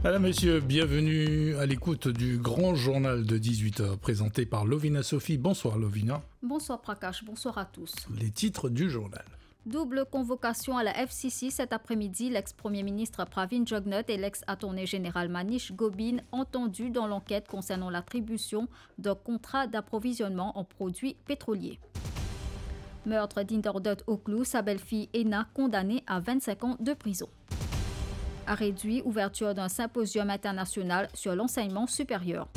Madame, Messieurs, bienvenue à l'écoute du grand journal de 18h présenté par Lovina Sophie. Bonsoir Lovina. Bonsoir Prakash, bonsoir à tous. Les titres du journal. Double convocation à la FCC cet après-midi. L'ex-premier ministre Pravin Jugnauth et l'ex-attorney général Manish Gobin entendus dans l'enquête concernant l'attribution d'un contrat d'approvisionnement en produits pétroliers. Meurtre d'Indordot Oklou, sa belle-fille Ena condamnée à 25 ans de prison. A réduit ouverture d'un symposium international sur l'enseignement supérieur.